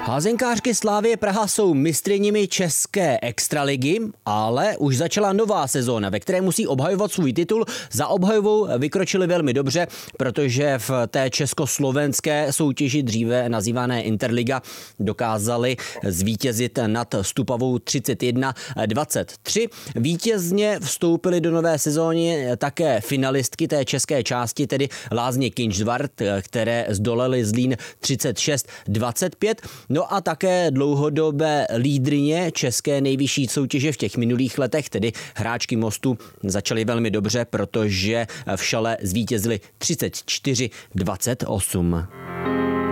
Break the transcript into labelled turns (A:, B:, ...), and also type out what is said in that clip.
A: Házenkářky Slavie Praha jsou mistryněmi české extraligy, ale už začala nová sezóna, ve které musí obhajovat svůj titul. Za obhajovou vykročili velmi dobře, protože v té československé soutěži, dříve nazývané Interliga, dokázali zvítězit nad Stupavou 31-23. Vítězně vstoupily do nové sezóny také finalistky té české části, tedy Lázně Kynžvart, které zdolely Zlín 36-25. No a také dlouhodobé lídryně české nejvyšší soutěže v těch minulých letech, tedy hráčky Mostu, začaly velmi dobře, protože v Šale zvítězily 34-28.